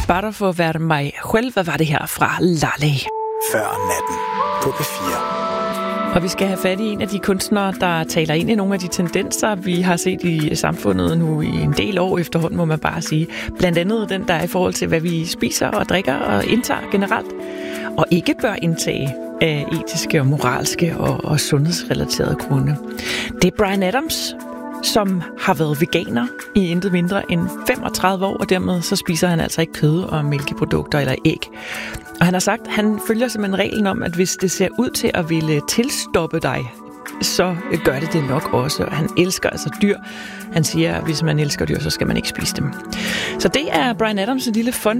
Bara for at være mig selv. Hvad var det her fra Laleh? Før natten på P4. Og vi skal have fat i en af de kunstnere, der taler ind i nogle af de tendenser, vi har set i samfundet nu i en del år efterhånden, må man bare sige. Blandt andet den, der er i forhold til, hvad vi spiser og drikker og indtager generelt, og ikke bør indtage af etiske og moralske og sundhedsrelaterede grunde. Det er Bryan Adams, som har været veganer i intet mindre end 35 år, og dermed så spiser han altså ikke kød og mælkeprodukter eller æg. Og han har sagt, at han følger simpelthen reglen om, at hvis det ser ud til at ville tilstoppe dig, så gør det nok også. Og han elsker altså dyr. Han siger, at hvis man elsker dyr, så skal man ikke spise dem. Så det er Bryan Adams' lille fun